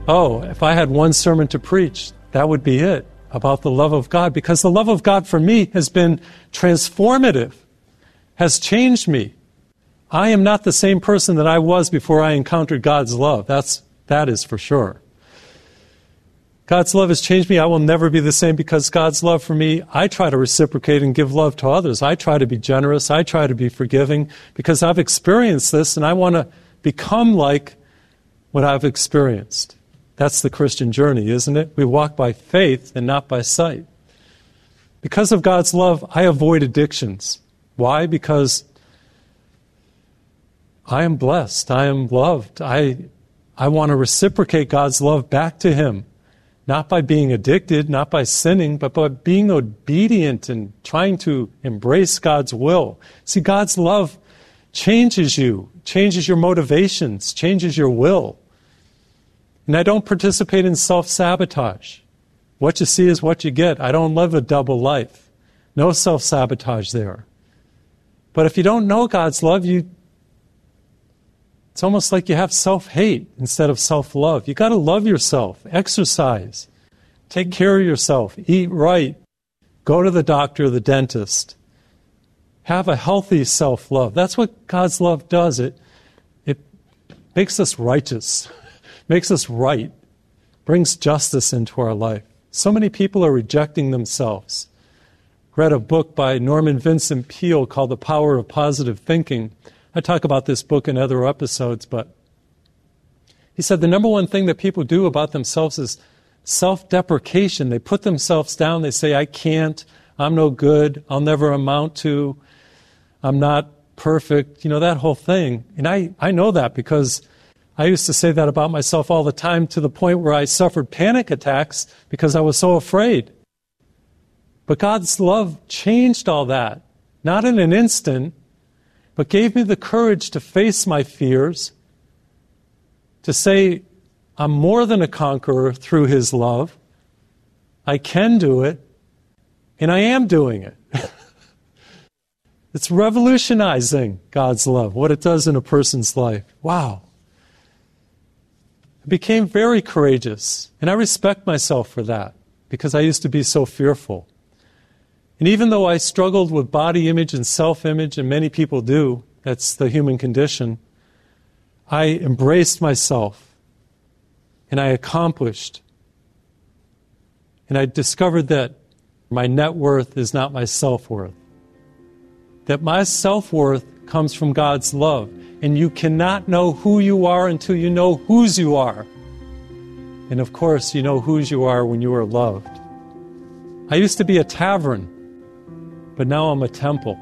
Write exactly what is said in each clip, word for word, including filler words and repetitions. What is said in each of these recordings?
oh, if I had one sermon to preach, that would be it, about the love of God, because the love of God for me has been transformative, has changed me. I am not the same person that I was before I encountered God's love. That's, that is for sure. God's love has changed me. I will never be the same because God's love for me, I try to reciprocate and give love to others. I try to be generous. I try to be forgiving because I've experienced this and I want to become like what I've experienced. That's the Christian journey, isn't it? We walk by faith and not by sight. Because of God's love, I avoid addictions. Why? Because I am blessed. I am loved. I, I want to reciprocate God's love back to Him. Not by being addicted, not by sinning, but by being obedient and trying to embrace God's will. See, God's love changes you, changes your motivations, changes your will. And I don't participate in self-sabotage. What you see is what you get. I don't live a double life. No self-sabotage there. But if you don't know God's love, you it's almost like you have self-hate instead of self-love. You got to love yourself, exercise, take care of yourself, eat right, go to the doctor or the dentist. Have a healthy self-love. That's what God's love does. It, it makes us righteous, makes us right, brings justice into our life. So many people are rejecting themselves. Read a book by Norman Vincent Peale called The Power of Positive Thinking. I talk about this book in other episodes, but he said the number one thing that people do about themselves is self-deprecation. They put themselves down. They say, I can't, I'm no good, I'll never amount to, I'm not perfect, you know, that whole thing. And I, I know that because I used to say that about myself all the time to the point where I suffered panic attacks because I was so afraid. But God's love changed all that, not in an instant, but gave me the courage to face my fears, to say, I'm more than a conqueror through His love. I can do it, and I am doing it. It's revolutionizing God's love, what it does in a person's life. Wow. I became very courageous, and I respect myself for that, because I used to be so fearful. And even though I struggled with body image and self-image, and many people do, that's the human condition, I embraced myself, and I accomplished. And I discovered that my net worth is not my self-worth. That my self-worth comes from God's love. And you cannot know who you are until you know whose you are. And of course, you know whose you are when you are loved. I used to be a tavern, but now I'm a temple.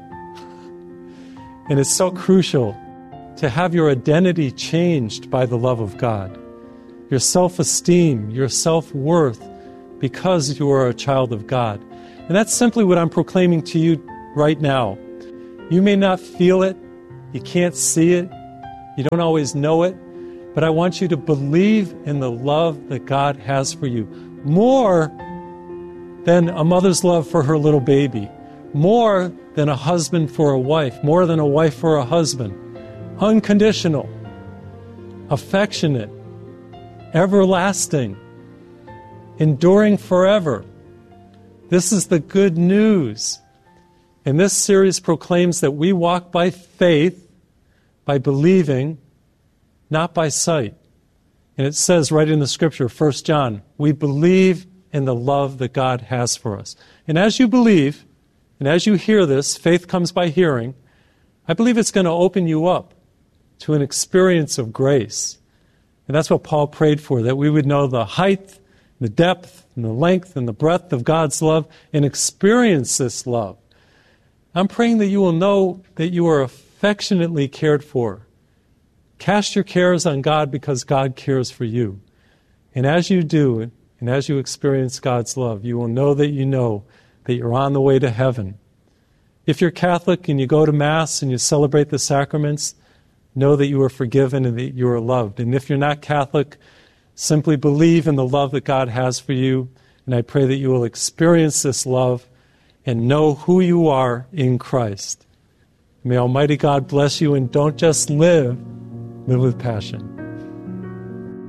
And it's so crucial to have your identity changed by the love of God. Your self-esteem, your self-worth, because you are a child of God. And that's simply what I'm proclaiming to you right now. You may not feel it, you can't see it, you don't always know it, but I want you to believe in the love that God has for you. More than a mother's love for her little baby. More than a husband for a wife. More than a wife for a husband. Unconditional. Affectionate. Everlasting. Enduring forever. This is the good news. And this series proclaims that we walk by faith, by believing, not by sight. And it says right in the scripture, First John, we believe in the love that God has for us. And as you believe, and as you hear this, faith comes by hearing, I believe it's going to open you up to an experience of grace. And that's what Paul prayed for, that we would know the height, the depth, and the length, and the breadth of God's love, and experience this love. I'm praying that you will know that you are affectionately cared for. Cast your cares on God because God cares for you. And as you do, and as you experience God's love, you will know that you know that you're on the way to heaven. If you're Catholic and you go to Mass and you celebrate the sacraments, know that you are forgiven and that you are loved. And if you're not Catholic, simply believe in the love that God has for you. And I pray that you will experience this love and know who you are in Christ. May Almighty God bless you, and don't just live, live with passion.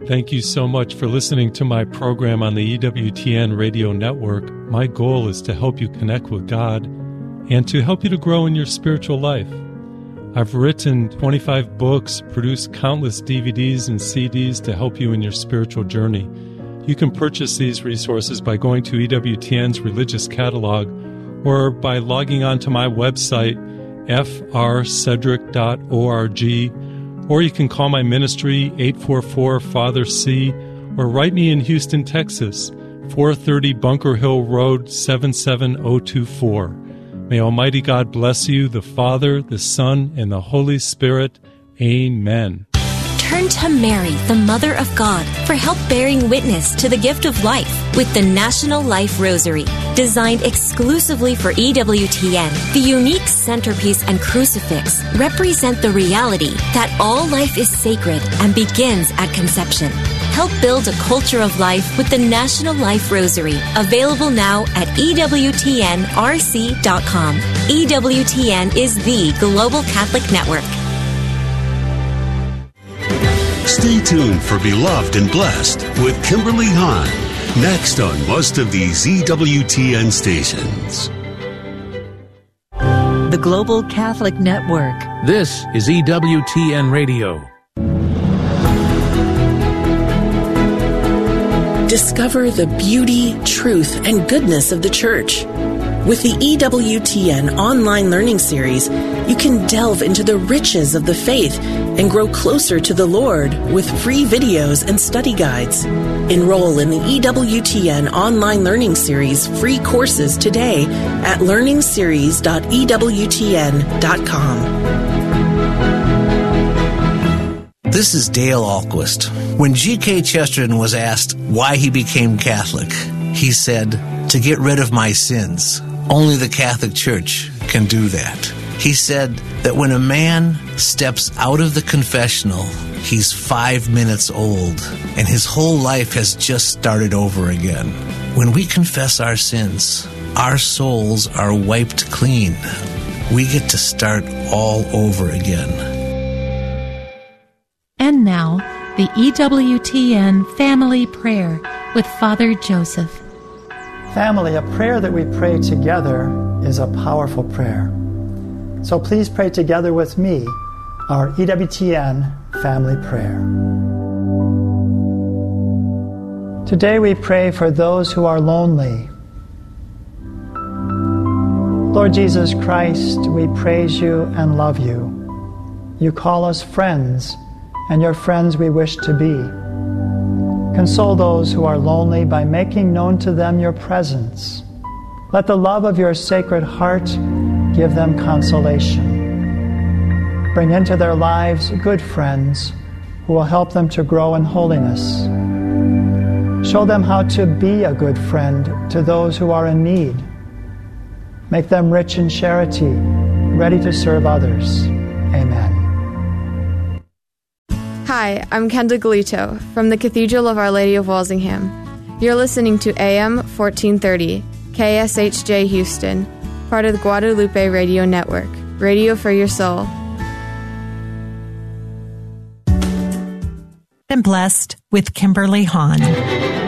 Thank you so much for listening to my program on the E W T N radio network. My goal is to help you connect with God and to help you to grow in your spiritual life. I've written twenty-five books, produced countless D V Ds and C Ds to help you in your spiritual journey. You can purchase these resources by going to E W T N's religious catalog or by logging on to my website, f r cedric dot org, or you can call my ministry, eight four four, Father C, or write me in Houston, Texas, four thirty Bunker Hill Road, seven seven zero two four. May Almighty God bless you, the Father, the Son, and the Holy Spirit. Amen. Turn to Mary, the Mother of God, for help bearing witness to the gift of life with the National Life Rosary. Designed exclusively for E W T N, the unique centerpiece and crucifix represent the reality that all life is sacred and begins at conception. Help build a culture of life with the National Life Rosary, available now at E W T N R C dot com. E W T N is the global Catholic network. Stay tuned for Beloved and Blessed with Kimberly Hahn, next on most of these E W T N stations. The Global Catholic Network. This is E W T N Radio. Discover the beauty, truth, and goodness of the Church. With the E W T N online learning series, you can delve into the riches of the faith and grow closer to the Lord with free videos and study guides. Enroll in the E W T N online learning series free courses today at learning series dot e w t n dot com. This is Dale Ahlquist. When G K Chesterton was asked why he became Catholic, he said, "To get rid of my sins. Only the Catholic Church can do that." He said that when a man steps out of the confessional, he's five minutes old, and his whole life has just started over again. When we confess our sins, our souls are wiped clean. We get to start all over again. And now, the E W T N Family Prayer with Father Joseph. Family, a prayer that we pray together is a powerful prayer. So please pray together with me our E W T N Family Prayer. Today we pray for those who are lonely. Lord Jesus Christ, we praise you and love you. You call us friends, and your friends we wish to be. Console those who are lonely by making known to them your presence. Let the love of your Sacred Heart give them consolation. Bring into their lives good friends who will help them to grow in holiness. Show them how to be a good friend to those who are in need. Make them rich in charity, ready to serve others. Amen. Hi, I'm Kendall Galito from the Cathedral of Our Lady of Walsingham. You're listening to A M fourteen thirty, K S H J Houston, part of the Guadalupe Radio Network, radio for your soul. And blessed with Kimberly Hahn.